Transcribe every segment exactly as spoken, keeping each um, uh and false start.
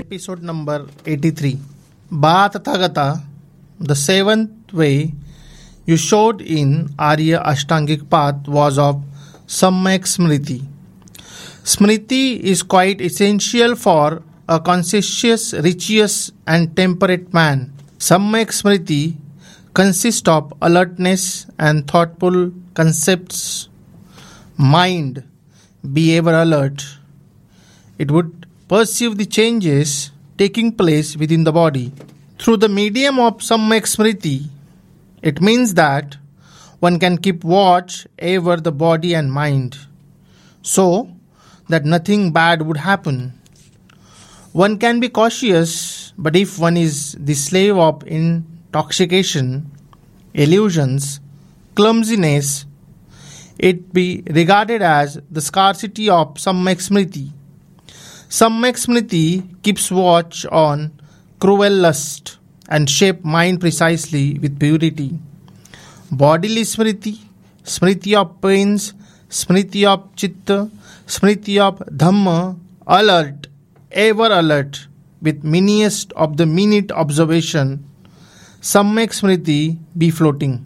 episode number eighty-three. Ba Tathagata, the seventh way you showed in Arya Ashtangic path was of Samyak Smriti. Smriti is quite essential for a conscientious, righteous and temperate man. Samyak Smriti consists of alertness and thoughtful concepts. Mind, be ever alert. It would perceive the changes taking place within the body. Through the medium of Samyak Smriti, it means that one can keep watch over the body and mind, so that nothing bad would happen. One can be cautious, but if one is the slave of intoxication, illusions, clumsiness, it be regarded as the scarcity of Samyak Smriti. Samyak Smriti keeps watch on cruel lust and shape mind precisely with purity. Bodily Smriti, Smriti of pains, Smriti of Chitta, Smriti of Dhamma, alert, ever alert, with meanest of the minute observation, Samyak Smriti be floating.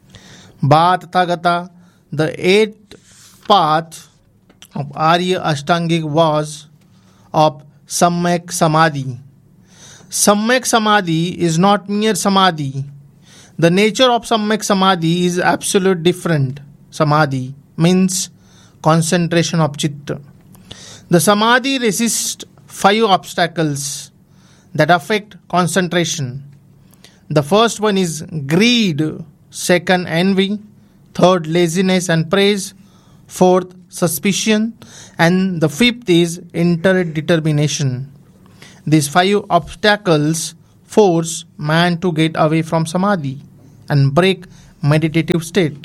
Ba Tathagata, the eighth path of Arya Ashtangic was of Samyak Samadhi. Samyak Samadhi is not mere Samadhi. The nature of Samyak Samadhi is absolute different. Samadhi means concentration of Chitta. The Samadhi resists five obstacles that affect concentration. The first one is greed, second envy, third laziness and praise, fourth suspicion, and the fifth is interdetermination. These five obstacles force man to get away from Samadhi and break meditative state.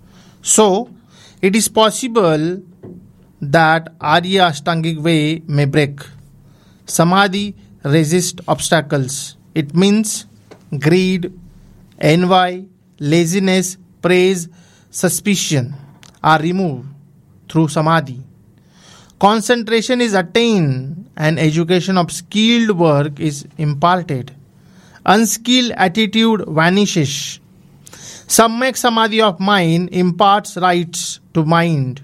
So, it is possible that Arya Ashtangic way may break. Samadhi resists obstacles. It means greed, envy, laziness, praise, suspicion are removed through Samadhi. Concentration is attained and education of skilled work is imparted. Unskilled attitude vanishes. Samyak Samadhi of mind imparts rights to mind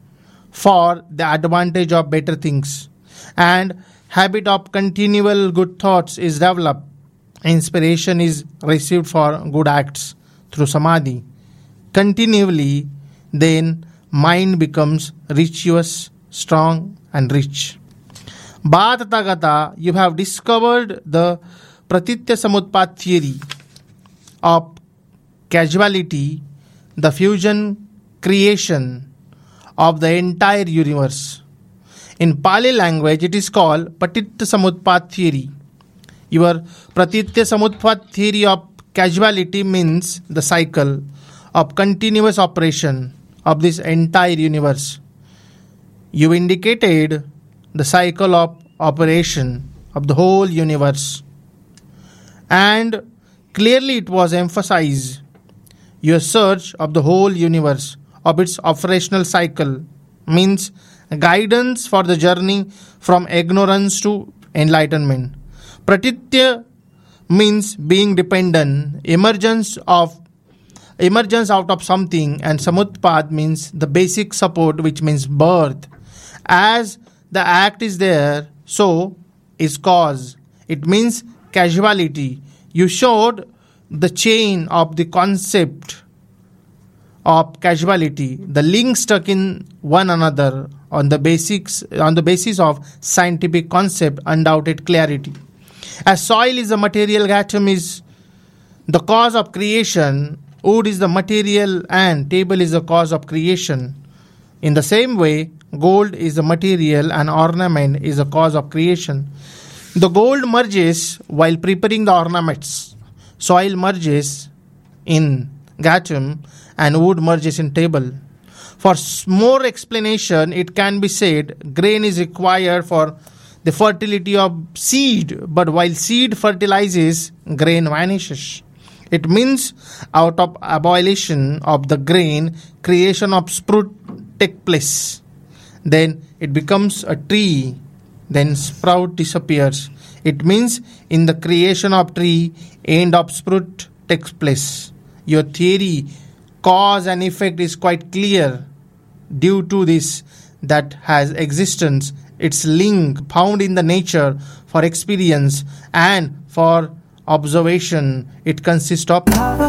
for the advantage of better things, and habit of continual good thoughts is developed. Inspiration is received for good acts through Samadhi. Continually, then mind becomes virtuous, strong and rich. Ba Tathagata, you have discovered the Pratitya Samutpat theory of causality, the fusion creation of the entire universe. In Pali language, it is called Patitya Samutpat theory. Your Pratitya Samutpat theory of causality means the cycle of continuous operation of this entire universe. You indicated the cycle of operation of the whole universe, and clearly it was emphasized your search of the whole universe of its operational cycle means guidance for the journey from ignorance to enlightenment. Pratitya means being dependent, emergence of emergence out of something, and Samutpat means the basic support, which means birth. As the act is there, so is cause. It means causality. You showed the chain of the concept of causality, the link stuck in one another on the basics on the basis of scientific concept, undoubted clarity. As soil is the material, atom is the cause of creation, wood is the material, and table is the cause of creation. In the same way, gold is the material and ornament is the cause of creation. The gold merges while preparing the ornaments. Soil merges in atom and wood merges in table. For more explanation, it can be said grain is required for the fertility of seed, but while seed fertilizes, grain vanishes. It means out of abolition of the grain, creation of sprout take place. Then it becomes a tree. Then sprout disappears. It means in the creation of tree, end of sprut takes place. Your theory, cause and effect is quite clear. Due to this that has existence, its link found in the nature for experience and for observation, it consists of